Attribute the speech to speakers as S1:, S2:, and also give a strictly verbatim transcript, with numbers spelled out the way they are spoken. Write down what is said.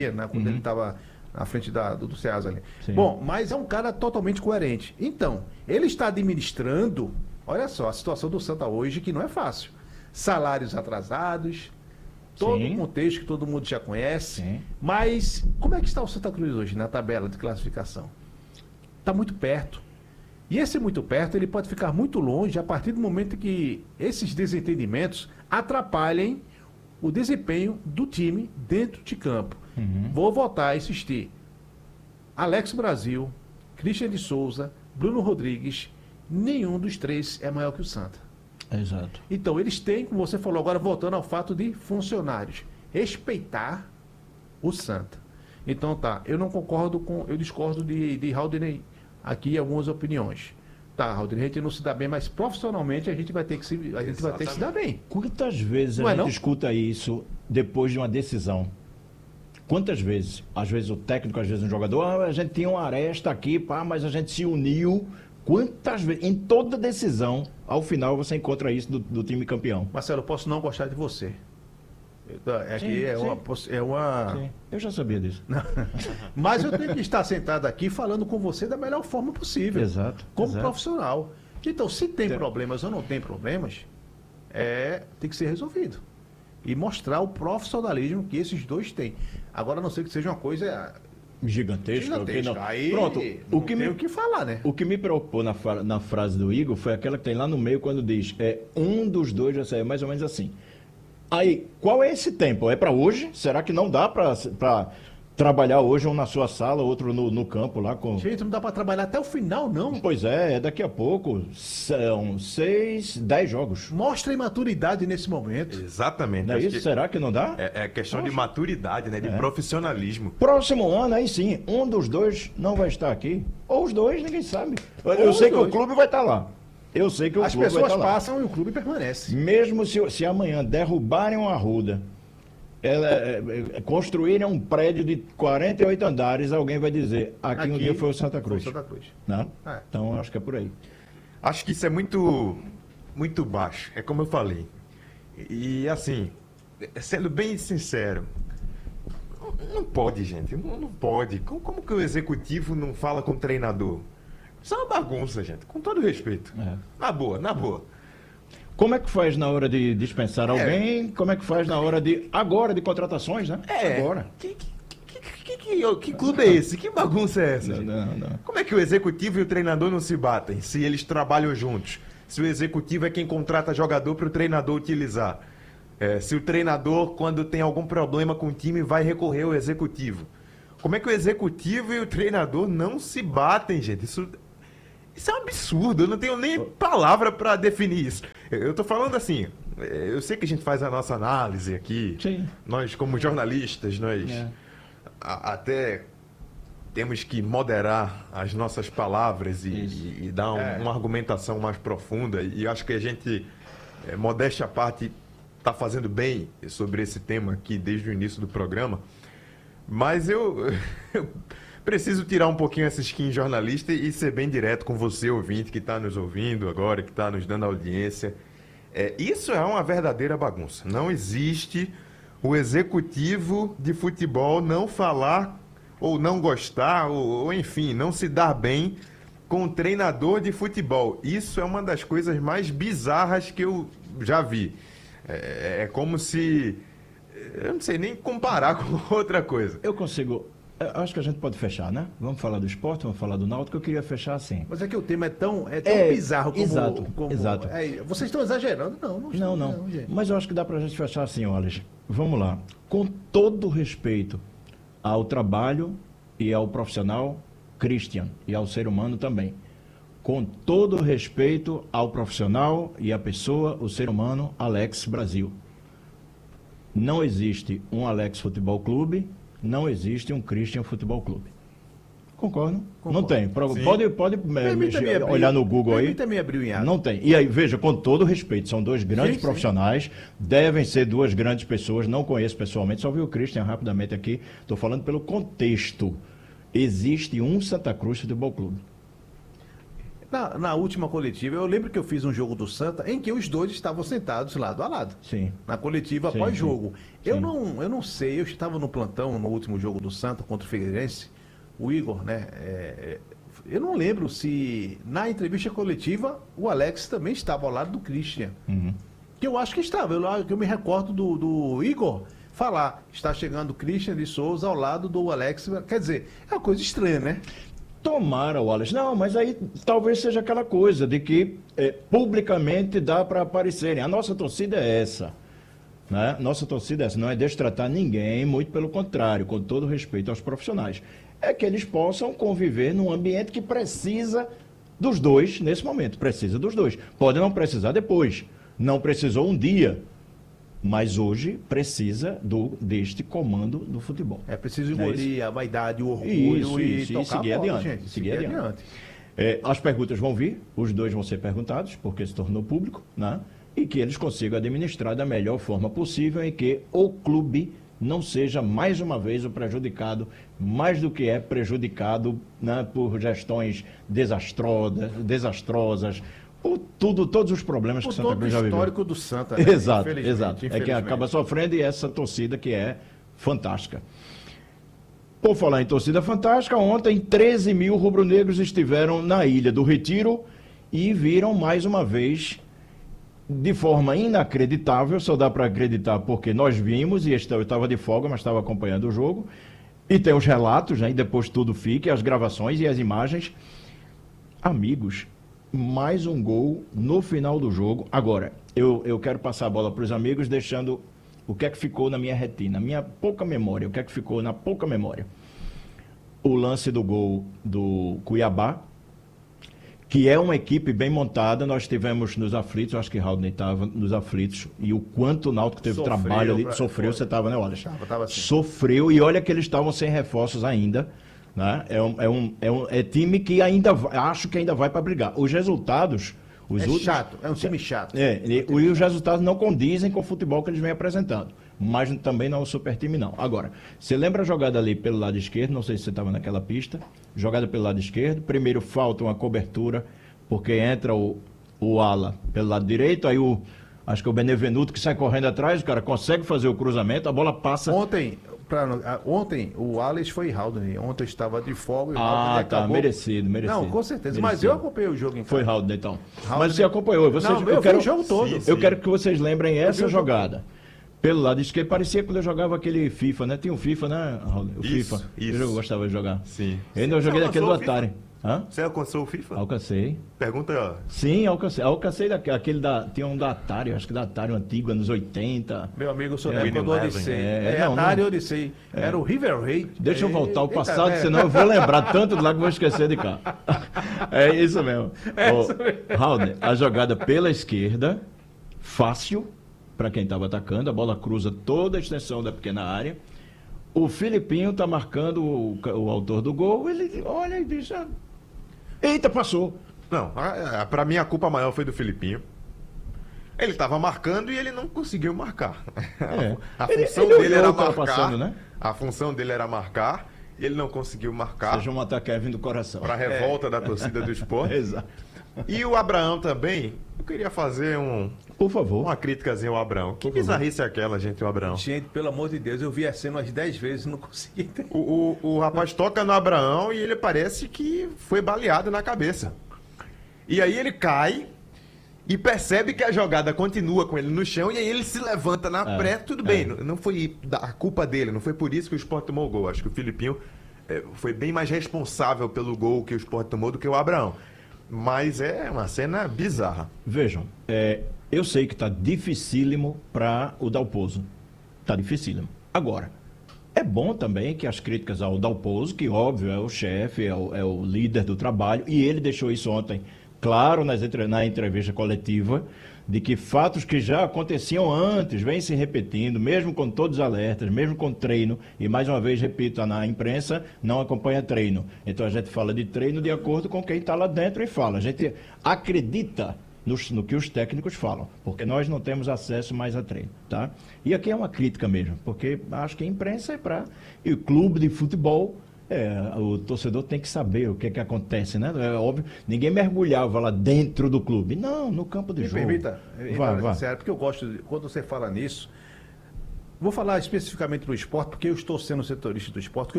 S1: né, quando
S2: Uhum.
S1: ele estava na frente da, do, do Ceasa ali.
S2: Sim.
S1: Bom, mas é um cara totalmente coerente. Então, ele está administrando, olha só, a situação do Santa hoje, que não é fácil. Salários atrasados, todo
S2: Sim.
S1: o contexto que todo mundo já conhece.
S2: Sim.
S1: Mas como é que está o Santa Cruz hoje na tabela de classificação? Está muito perto. E esse muito perto, ele pode ficar muito longe a partir do momento que esses desentendimentos atrapalhem o desempenho do time dentro de campo.
S2: Uhum.
S1: Vou voltar a insistir. Alex Brasil, Christian de Souza, Bruno Rodrigues, nenhum dos três é maior que o Santa.
S2: Exato.
S1: Então, eles têm, como você falou agora, voltando ao fato de funcionários, respeitar o Santa. Então, tá, eu não concordo com, eu discordo de, de Haldney aqui algumas opiniões. Tá, Haldney, a gente não se dá bem, mas profissionalmente a gente vai ter que se, a gente vai ter que se dar bem.
S2: Quantas vezes a
S1: Não é
S2: gente
S1: não?
S2: escuta isso depois de uma decisão? Quantas vezes? Às vezes o técnico, às vezes um jogador, ah, a gente tinha uma aresta aqui, pá, mas a gente se uniu. Quantas vezes? Em toda decisão, ao final você encontra isso do, do time campeão.
S1: Marcelo, eu posso não gostar de você. É que
S2: Sim,
S1: é
S2: sim.
S1: uma, poss- é uma...
S2: Sim, eu já sabia disso.
S1: Mas eu tenho que estar sentado aqui falando com você da melhor forma possível.
S2: Exato,
S1: Como
S2: exato.
S1: profissional. Então, se tem
S2: Tem.
S1: problemas ou não tem problemas, é, tem que ser resolvido. E mostrar o profissionalismo que esses dois têm. Agora, a não ser que seja uma coisa
S2: Gigantesco.
S1: gigantesca.
S2: não.
S1: Aí
S2: Pronto,
S1: não
S2: o que,
S1: tem
S2: me,
S1: o que falar, né?
S2: o que me preocupou na, fra- na frase do Igor foi aquela que tem lá no meio quando diz, é um dos dois já saiu, mais ou menos assim. Aí, qual é esse tempo? É para hoje? Será que não dá para trabalhar hoje um na sua sala, outro no, no campo lá com...
S1: Gente, não dá para trabalhar até o final, não.
S2: Pois é, é daqui a pouco. São seis, dez jogos.
S1: Mostra imaturidade nesse momento.
S3: Exatamente.
S2: Não é
S3: Acho
S2: isso?
S3: que
S2: Será que não dá?
S3: É, é questão de
S2: Poxa.
S3: maturidade, né? De
S2: É.
S3: profissionalismo.
S2: Próximo ano, aí sim, um dos dois não vai estar aqui. Ou os dois, ninguém sabe. Eu,
S1: Ou os
S2: sei que
S1: dois.
S2: o clube vai estar lá. Eu sei que o
S1: As
S2: clube vai
S1: pessoas
S2: estar lá.
S1: passam e o clube permanece.
S2: Mesmo se, se amanhã derrubarem uma arruda, ela, é, é, construírem um prédio de quarenta e oito andares, alguém vai dizer, aqui, um dia foi o Santa Cruz.
S1: Foi o Santa Cruz.
S2: Não?
S1: É.
S2: Então, acho que é por aí.
S3: Acho que isso é muito, muito baixo. É como eu falei. E, assim, sendo bem sincero, não- não pode, gente. Não, não pode. Como, como que o executivo não fala com o treinador? Isso é uma bagunça, gente. Com todo respeito.
S2: É.
S3: Na boa, na boa.
S2: Como é que faz na hora de dispensar alguém? Como é que faz na hora de. Agora, de contratações, né?
S3: É.
S2: Agora.
S3: Que, que, que, que, que, que clube é esse? Que bagunça é essa,
S2: Não,
S3: gente?
S2: não, não.
S3: Como é que o executivo e o treinador não se batem se eles trabalham juntos? Se o executivo é quem contrata jogador para o treinador utilizar? É, se o treinador, quando tem algum problema com o time, vai recorrer ao executivo? Como é que o executivo e o treinador não se batem, gente? Isso, isso é um absurdo. Eu não tenho nem palavra para definir isso. Eu eu tô falando assim. é, Eu sei que a gente faz a nossa análise aqui.
S2: Sim.
S3: Nós, como jornalistas, nós
S2: É.
S3: a- até temos que moderar as nossas palavras e,
S2: Isso.
S3: e- e dar um-
S1: É.
S3: uma argumentação mais profunda. E acho que a gente, é, modéstia à parte, está fazendo bem sobre esse tema aqui desde o início do programa. Mas eu, eu preciso tirar um pouquinho essa skin jornalista e ser bem direto com você, ouvinte, que está nos ouvindo agora, que está nos dando audiência. É, isso é uma verdadeira bagunça. Não existe o executivo de futebol não falar ou não gostar, ou, ou enfim, não se dar bem com o treinador de futebol. Isso é uma das coisas mais bizarras que eu já vi. É, é como se... Eu não sei nem comparar com outra coisa.
S2: Eu consigo. eu Acho que a gente pode fechar, né? Vamos falar do esporte, vamos falar do Náutico. Eu queria fechar assim.
S1: Mas é que o tema é tão, é tão
S2: É,
S1: bizarro como...
S2: exato,
S1: como-
S2: exato.
S1: é, vocês estão exagerando? Não, não
S2: Não,
S1: estão,
S2: não.
S1: gente.
S2: Mas eu acho que dá pra gente fechar assim, olha. Vamos lá. Com todo respeito ao trabalho e ao profissional Christian e ao ser humano também. Com todo respeito ao profissional e à pessoa, o ser humano Alex Brasil. Não existe um Alex Futebol Clube, não existe um Christian Futebol Clube. Concordo?
S1: Concordo.
S2: Não tem. Pro-
S3: Sim.
S2: Pode, pode é,
S1: Permita-me
S2: mexer-
S1: abrir-
S2: olhar no Google aí.
S1: Permita-me abrir o hiato.
S2: Não tem. E aí, veja, com todo respeito, são dois grandes
S1: Sim, sim.
S2: profissionais, devem ser duas grandes pessoas, não conheço pessoalmente, só vi o Christian rapidamente aqui, estou falando pelo contexto. Existe um Santa Cruz Futebol Clube.
S1: Na, na última coletiva, eu lembro que eu fiz um jogo do Santa em que os dois estavam sentados lado a lado.
S2: Sim.
S1: Na coletiva
S2: Sim,
S1: após jogo. Eu
S2: Sim.
S1: não, eu não sei, eu estava no plantão no último jogo do Santa contra o Figueirense. O Igor, né? é, eu não lembro se na entrevista coletiva o Alex também estava ao lado do Christian.
S2: Uhum.
S1: Que eu acho que estava. Eu, eu me recordo do, do Igor falar. Está chegando o Christian de Souza ao lado do Alex. Quer dizer, é uma coisa estranha, né?
S2: Tomara, Wallace. Não, mas aí talvez seja aquela coisa de que é, publicamente dá para aparecerem. A nossa torcida é essa. Né? Nossa torcida é essa. Não é destratar ninguém, muito pelo contrário, com todo respeito aos profissionais. É que eles possam conviver num ambiente que precisa dos dois nesse momento. Precisa dos dois. Pode não precisar depois. Não precisou um dia. Mas hoje precisa do, deste comando do futebol.
S1: É preciso
S2: É
S1: engolir
S2: isso?
S1: a vaidade, o orgulho
S2: Isso,
S1: e
S2: isso, e
S1: tocar
S2: seguir
S1: a bola,
S2: adiante,
S1: gente.
S2: seguir adiante. É, as perguntas vão vir, os dois vão ser perguntados, porque se tornou público, né? E que eles consigam administrar da melhor forma possível e que o clube não seja mais uma vez o prejudicado, mais do que é prejudicado, né, por gestões desastrosas, desastrosas, por tudo, todos os problemas
S1: Por
S2: que Santa
S1: todo o
S2: Cruz já viveu.
S1: histórico do Santa, né?
S2: Exato,
S1: Infelizmente,
S2: exato. É que
S1: infelizmente.
S2: acaba sofrendo e essa torcida que é fantástica. Por falar em torcida fantástica, ontem treze mil rubro-negros estiveram na Ilha do Retiro e viram mais uma vez, de forma inacreditável, só dá para acreditar porque nós vimos, e eu estava de folga, mas estava acompanhando o jogo, e tem os relatos, né, e depois tudo fica, as gravações e as imagens. Amigos, mais um gol no final do jogo. Agora, eu, eu quero passar a bola para os amigos, deixando o que é que ficou na minha retina, minha pouca memória, o que é que ficou na pouca memória. O lance do gol do Cuiabá, que é uma equipe bem montada. Nós tivemos nos aflitos, acho que Raul estava nos aflitos, e o quanto o Náutico teve
S1: Sofreu,
S2: trabalho ali,
S1: pra-
S2: sofreu,
S1: foi.
S2: você estava, né, Wallace?
S1: Tava, tava assim.
S2: Sofreu, e olha que eles estavam sem reforços ainda, né? É um, é um, é um é time que ainda vai, acho que ainda vai para brigar. Os resultados, os
S1: É
S2: últimos,
S1: chato, é um time chato.
S2: é, e, e os resultados não condizem com o futebol que eles vêm apresentando. Mas também não é um super time, não. Agora, você lembra a jogada ali pelo lado esquerdo? Não sei se você estava naquela pista. Jogada pelo lado esquerdo. Primeiro falta uma cobertura, porque entra o, o ala pelo lado direito. Aí o, acho que é o Benevenuto que sai correndo atrás. O cara consegue fazer o cruzamento. A bola passa.
S1: Ontem, pra, ah, ontem o Alex foi Haldane. Ontem eu estava de folga e o
S2: Ah,
S1: Haldane
S2: tá.
S1: acabou-
S2: Merecido, merecido.
S1: Não, com certeza. Mas
S2: Merecido.
S1: eu acompanhei o jogo em
S2: Foi
S1: casa.
S2: Raul, então.
S1: Haldane-
S2: Mas você acompanhou. Vocês,
S1: Não, eu
S2: eu
S1: vi
S2: quero,
S1: o jogo todo.
S3: Sim, sim.
S2: Eu quero que vocês lembrem
S1: vi
S2: essa
S1: o jogo
S2: jogada. Pelo lado esquerdo, parecia quando eu jogava aquele FIFA, né? Tinha um FIFA, né, Raul? O
S3: Isso,
S2: FIFA.
S3: isso.
S2: Eu gostava de jogar.
S3: Sim.
S2: Eu ainda joguei
S3: Você
S2: daquele do
S3: alcançou o
S2: Atari. Hã?
S3: Você alcançou o FIFA?
S2: Alcancei.
S3: Pergunta.
S2: Sim, alcancei. Alcancei daque- aquele da. Tinha um da Atari, acho que da Atari, um antigo, anos oitenta.
S1: Meu amigo, eu sou
S2: É,
S1: da época do
S3: Winning
S1: Odyssey.
S2: Eleven.
S1: É,
S2: É,
S1: é
S2: não,
S1: Atari
S2: não.
S1: Odyssey. Era o River Raid.
S2: Deixa eu voltar ao
S1: Eita,
S2: passado,
S1: é.
S2: senão eu vou lembrar tanto de lá que eu vou esquecer de cá. É isso mesmo.
S1: É
S2: Ô,
S1: isso mesmo.
S2: Raul, a jogada pela esquerda, fácil, para quem estava atacando, a bola cruza toda a extensão da pequena área. O Filipinho está marcando o, o autor do gol, ele olha e diz: ah, eita, passou.
S3: Não, a- a- pra mim a culpa maior foi do Filipinho. Ele tava marcando e ele não conseguiu marcar.
S2: É.
S3: A
S2: Ele-
S3: função
S2: ele
S3: dele
S2: olhou
S3: era
S2: o cara
S3: marcar.
S2: passando, né?
S3: A função dele era marcar. Ele não conseguiu marcar
S2: Seja um ataque Kevin do coração.
S3: para a revolta da torcida do esporte.
S2: Exato.
S3: E o Abraão também. Eu queria fazer um,
S2: Por favor.
S3: uma críticazinha ao Abraão. Que bizarrice é aquela, gente, o Abraão?
S1: Gente, pelo amor de Deus, eu vi a cena umas dez vezes e não consegui entender.
S3: O, o, o rapaz toca no Abraão e ele parece que foi baleado na cabeça. E aí ele cai e percebe que a jogada continua com ele no chão e aí ele se levanta na
S2: É,
S3: pré. Tudo bem, não- não foi da- a culpa dele, não foi por isso que o Sport tomou o gol. Acho que o Filipinho eh, foi bem mais responsável pelo gol que o Sport tomou do que o Abraão. Mas é uma cena bizarra.
S2: Vejam, é, eu sei que está dificílimo para o Dalpozo. Está dificílimo. Agora, é bom também que as críticas ao Dalpozo, que óbvio é o chefe, é o, é o líder do trabalho, e ele deixou isso ontem claro nas entre- na entrevista coletiva, de que fatos que já aconteciam antes vêm se repetindo, mesmo com todos os alertas, mesmo com treino, e mais uma vez, repito, na imprensa não acompanha treino. Então a gente fala de treino de acordo com quem está lá dentro e fala. A gente acredita nos- no que os técnicos falam, porque nós não temos acesso mais a treino, tá? E aqui é uma crítica mesmo, porque acho que a imprensa é para... E o clube de futebol É, o torcedor tem que saber o que é que acontece, né? É óbvio, ninguém mergulhava lá dentro do clube. Não, no campo de
S1: Me
S2: jogo.
S1: permita,
S2: Vai, vai.
S1: sério, porque eu gosto, de- quando você fala nisso, vou falar especificamente do esporte, porque eu estou sendo setorista do esporte,